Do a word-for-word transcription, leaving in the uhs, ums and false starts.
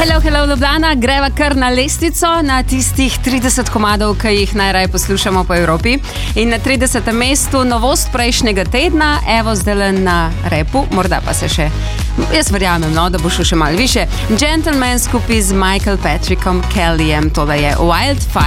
Hello, hello, Ljubljana, greva kar na lestvico, na tistih trideset komadov, ki jih najraje poslušamo po Evropi. In na tridesetem mestu novost prejšnjega tedna, evo zdaj na repu, morda pa se še, jaz verjamem, no, da bo šel še malo više. Gentleman skupaj z Michael Patrickom Kellyjem, to da je Wildfire.